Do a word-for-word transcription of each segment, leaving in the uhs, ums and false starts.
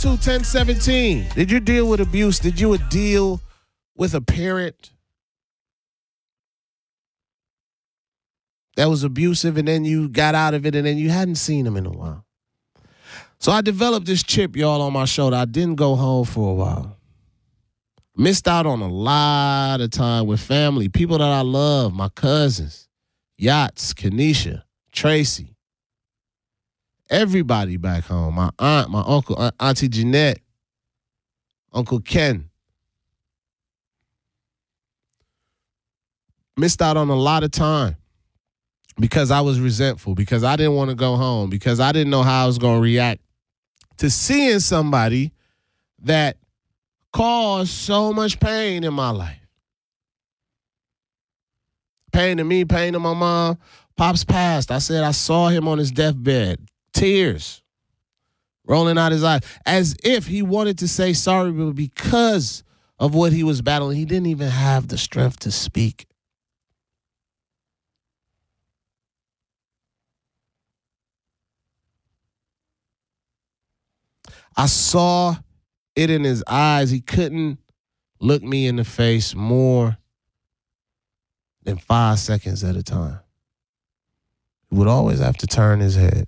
two ten seventeen. Did you deal with abuse? Did you deal with a parent that was abusive and then you got out of it and then you hadn't seen him in a while? So I developed this chip, y'all, on my shoulder. I didn't go home for a while. Missed out on a lot of time with family, people that I love, my cousins, Yachts, Kenesha, Tracy. Everybody back home. My aunt, my uncle, Aunt, Auntie Jeanette, Uncle Ken. Missed out on a lot of time because I was resentful, because I didn't want to go home, because I didn't know how I was going to react to seeing somebody that caused so much pain in my life. Pain to me, pain to my mom. Pops passed. I said I saw him on his deathbed. Tears rolling out his eyes, as if he wanted to say sorry, but because of what he was battling, he didn't even have the strength to speak. I saw it in his eyes. He couldn't look me in the face more than five seconds at a time. He would always have to turn his head.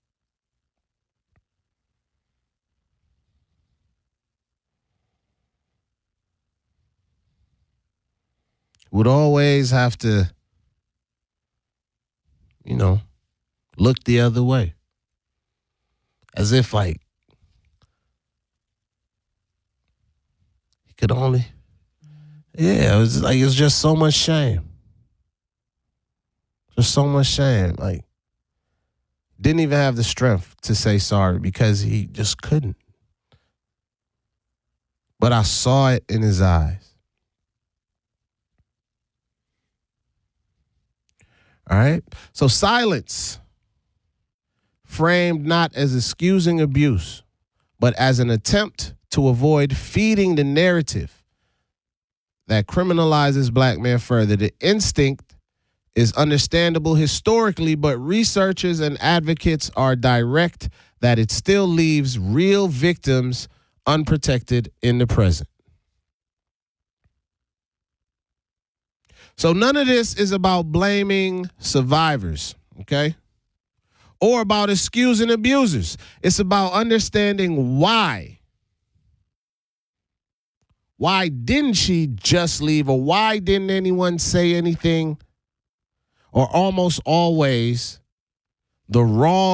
Would always have to, you know, look the other way. As if, like, he could only, yeah, it was like, it was just so much shame. Just so much shame. Like, didn't even have the strength to say sorry because he just couldn't. But I saw it in his eyes. All right. So silence, framed not as excusing abuse, but as an attempt to avoid feeding the narrative that criminalizes black men further. The instinct is understandable historically, but researchers and advocates are direct that it still leaves real victims unprotected in the present. So none of this is about blaming survivors, okay? Or about excusing abusers. It's about understanding why. Why didn't she just leave? Or why didn't anyone say anything? Or almost always the wrong